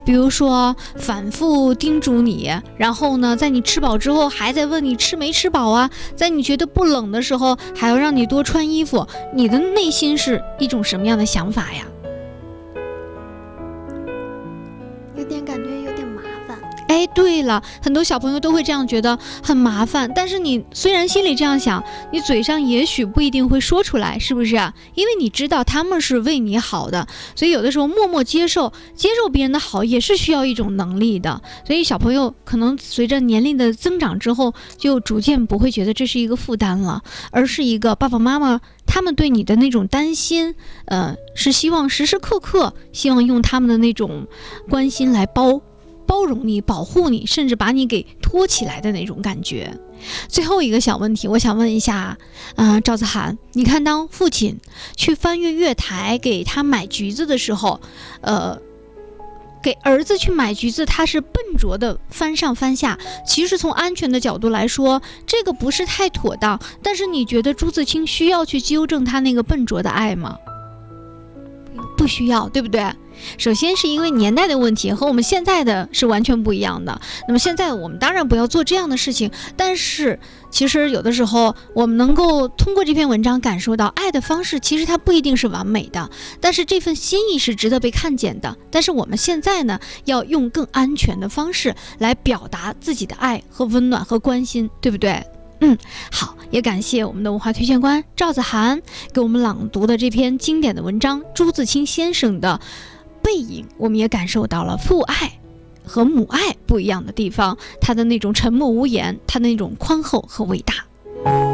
比如说反复叮嘱你，然后呢，在你吃饱之后还在问你吃没吃饱啊，在你觉得不冷的时候还要让你多穿衣服，你的内心是一种什么样的想法呀？ 感觉有点麻烦。 哎，对了，很多小朋友都会这样觉得很麻烦，但是你虽然心里这样想，你嘴上也许不一定会说出来，是不是啊？因为你知道他们是为你好的，所以有的时候默默接受别人的好也是需要一种能力的。所以小朋友可能随着年龄的增长之后，就逐渐不会觉得这是一个负担了，而是一个爸爸妈妈他们对你的那种担心，是希望时时刻刻希望用他们的那种关心来包容你、保护你，甚至把你给托起来的那种感觉。最后一个小问题，我想问一下，赵子涵，你看当父亲去翻越月台给他买橘子的时候，给儿子去买橘子，他是笨拙的翻上翻下，其实从安全的角度来说，这个不是太妥当，但是你觉得朱自清需要去纠正他那个笨拙的爱吗？不需要，对不对？首先是因为年代的问题和我们现在的是完全不一样的，那么现在我们当然不要做这样的事情，但是其实有的时候我们能够通过这篇文章感受到爱的方式其实它不一定是完美的，但是这份心意是值得被看见的。但是我们现在呢，要用更安全的方式来表达自己的爱和温暖和关心，对不对？好，也感谢我们的文化推荐官赵子涵给我们朗读的这篇经典的文章朱自清先生的背影，我们也感受到了父爱和母爱不一样的地方，他的那种沉默无言，他的那种宽厚和伟大。